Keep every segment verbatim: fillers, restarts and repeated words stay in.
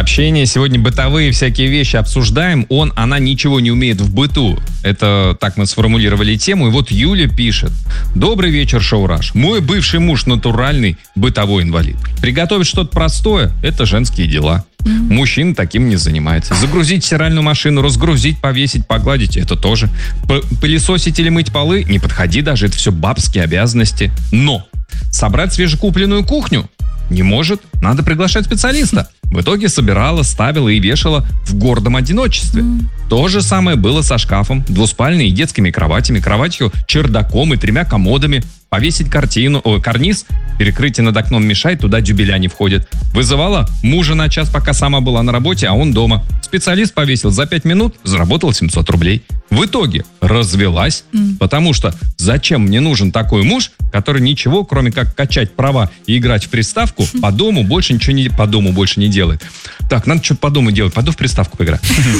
сообщения. Сегодня бытовые всякие вещи обсуждаем. Он, она ничего не умеет в быту. Это так мы сформулировали тему. И вот Юля пишет. Добрый вечер, Шоу Раш. Мой бывший муж натуральный бытовой инвалид. Приготовить что-то простое – это женские дела. Мужчина таким не занимается. Загрузить стиральную машину, разгрузить, повесить, погладить – это тоже. П- пылесосить или мыть полы – не подходи даже, это все бабские обязанности. Но собрать свежекупленную кухню не может, надо приглашать специалиста. В итоге собирала, ставила и вешала в гордом одиночестве. Mm. То же самое было со шкафом, двуспальной и детскими кроватями, кроватью, чердаком и тремя комодами. Повесить картину, о, карниз, перекрытие над окном мешает, туда дюбеля не входит. Вызывала мужа на час, пока сама была на работе, а он дома. Специалист повесил за пять минут, заработал семьсот рублей. В итоге развелась, mm. потому что зачем мне нужен такой муж, который ничего, кроме как качать права и играть в приставку, mm. по дому больше ничего не, по дому больше не делает. Так, надо что-то по дому делать, пойду в приставку поиграть.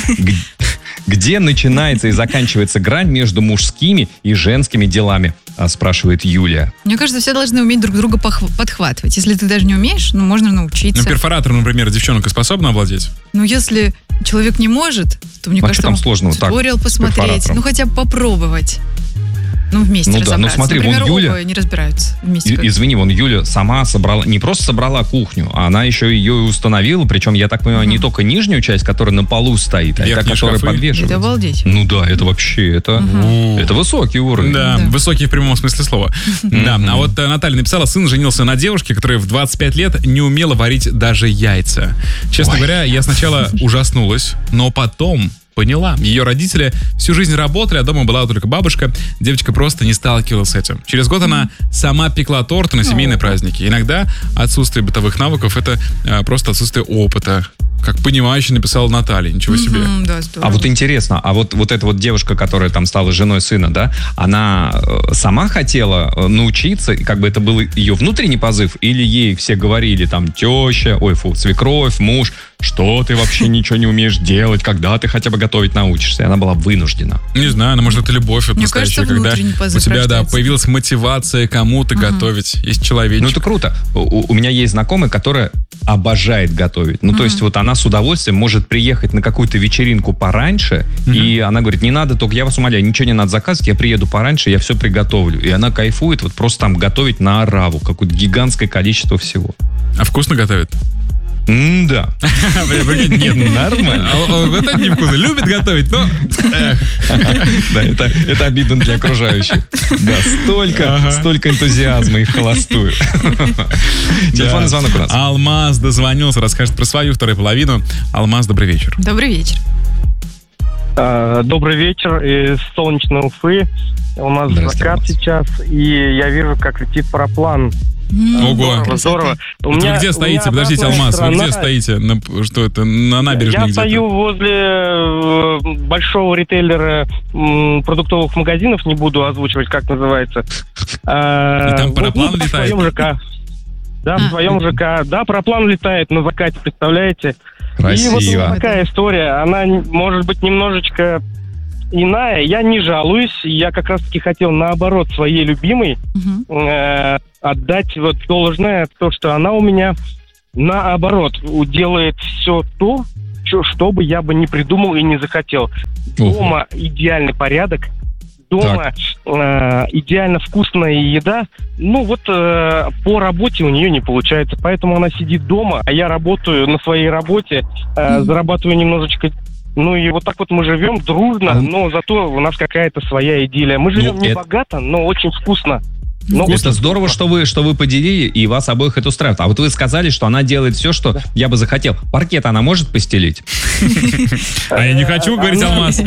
Где начинается и заканчивается грань между мужскими и женскими делами? Спрашивает Юлия. Мне кажется, все должны уметь друг друга похв- подхватывать. Если ты даже не умеешь, ну, можно научиться. Ну, перфоратор, например, девчонка способна овладеть? Ну, если человек не может, то, мне а кажется, что там сложного? туториал посмотреть. Ну, хотя бы попробовать. Ну, вместе ну, разобраться. Да, ну, смотри, Например, вон Юля, оба не разбираются вместе. И, извини, вон Юля сама собрала, не просто собрала кухню, а она еще ее и установила, причем, я так понимаю, mm-hmm. не только нижнюю часть, которая на полу стоит, а та, которая подвешивается. Это обалдеть. Ну да, это вообще, это, mm-hmm. это высокий уровень. Да, да, высокий в прямом смысле слова. Mm-hmm. Да, а вот Наталья написала, сын женился на девушке, которая в двадцать пять лет не умела варить даже яйца. Честно Ой. говоря, я сначала ужаснулась, но потом... поняла. Ее родители всю жизнь работали, а дома была только бабушка. Девочка просто не сталкивалась с этим. Через год она сама пекла торты на семейные праздники. Иногда отсутствие бытовых навыков — это а, просто отсутствие опыта. Как понимающе написала Наталья. Ничего себе. Mm-hmm, да, а вот интересно, а вот, вот эта вот девушка, которая там стала женой сына, да, она э, сама хотела научиться, и как бы это был ее внутренний позыв, или ей все говорили там теща, ой, фу, свекровь, муж, что ты вообще ничего не умеешь делать, когда ты хотя бы готовить научишься? И она была вынуждена. Не знаю, она, может, это любовь вот настоящая, когда у тебя, да, появилась мотивация кому-то uh-huh. готовить. Есть человечек. Ну, это круто. У, у меня есть знакомая, которая обожает готовить. Ну, uh-huh. то есть вот она с удовольствием может приехать на какую-то вечеринку пораньше, uh-huh. и она говорит, не надо, только я вас умоляю, ничего не надо заказывать, я приеду пораньше, я все приготовлю. И она кайфует вот просто там готовить на ораву, какое-то гигантское количество всего. А вкусно готовит? Да. Нет, нормально. Это не вкусно. Любит готовить, но... Да, это обидно для окружающих. Да, столько, столько энтузиазма и в холостую. Телефонный звонок у нас. Алмаз дозвонился, расскажет про свою вторую половину. Алмаз, добрый вечер. Добрый вечер. Добрый вечер из солнечной Уфы. У нас закат сейчас, и я вижу, как летит параплан. Ого. Здорово, здорово. У вы меня, где стоите? Подождите, Алмаз, сторона... вы где стоите? На, что это? На набережной я где-то? Я стою возле большого ритейлера продуктовых магазинов, не буду озвучивать, как называется. И там параплан вот, летает? В своем ЖК. Да, в своем ЖК. Да, параплан летает на закате, представляете? Красиво. И вот такая история. Она может быть немножечко... иная. Я не жалуюсь. Я как раз-таки хотел, наоборот, своей любимой uh-huh. э, отдать вот должное, то, что она у меня, наоборот, делает все то, что, что бы я бы не придумал и не захотел. Дома uh-huh. идеальный порядок. Дома э, идеально вкусная еда. Ну вот э, по работе у нее не получается. Поэтому она сидит дома, а я работаю на своей работе, э, uh-huh. зарабатываю немножечко. Ну и вот так вот мы живем дружно, а... но зато у нас какая-то своя идиллия. Мы живем ну, не это... богато, но очень вкусно. Но это здорово, что вы, что вы поделили, и вас обоих это устраивает. А вот вы сказали, что она делает все, что да. я бы захотел. Паркет она может постелить? А я не хочу говорить, Алмаз.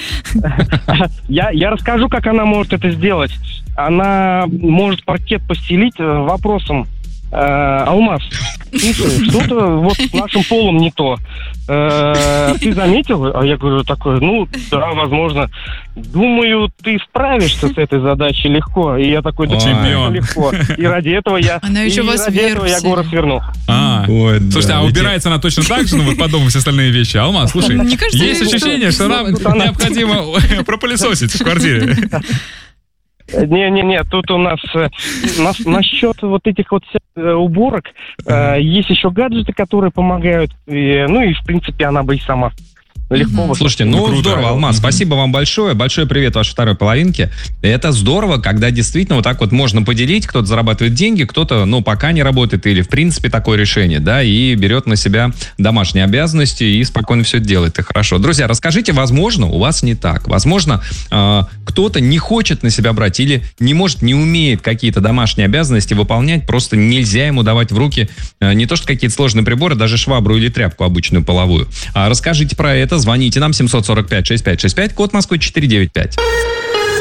Я расскажу, как она может это сделать. Она может паркет постелить вопросом: Алмаз, слушай, что-то вот с нашим полом не то. Э, ты заметил? А я говорю такой, ну, да, возможно. Думаю, ты справишься с этой задачей легко. И я такой, да, чемпион. Легко. И ради этого я, она еще и вас ради этого я город свернул. А, Ой, слушайте, да, а убирается она точно так же, ну, вот по дому все остальные вещи? Алмаз, слушай, кажется, есть ощущение, что нам необходимо пропылесосить в квартире. Не-не-не, тут у нас, э, нас насчет вот этих вот э, уборок э, есть еще гаджеты, которые помогают. И, ну и, в принципе, она бы и сама легко. Mm-hmm. Слушайте, ну, круто. Здорово, Алмаз, mm-hmm. спасибо вам большое. Большой привет вашей второй половинке. Это здорово, когда действительно вот так вот можно поделить. Кто-то зарабатывает деньги, кто-то, ну, пока не работает или, в принципе, такое решение, да, и берет на себя домашние обязанности и спокойно все это делает. Это хорошо. Друзья, расскажите, возможно, у вас не так. Возможно, э, кто-то не хочет на себя брать или не может, не умеет какие-то домашние обязанности выполнять, просто нельзя ему давать в руки э, не то что какие-то сложные приборы, даже швабру или тряпку обычную половую. А расскажите про это. Звоните нам семь сорок пять шестьдесят пять шестьдесят пять, код Москвы четыреста девяносто пять.